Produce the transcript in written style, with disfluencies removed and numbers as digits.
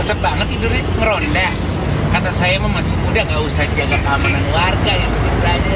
Masa banget tidurnya ngeronda. Kata saya mah masih muda, nggak usah jaga keamanan warga, yang penting belajar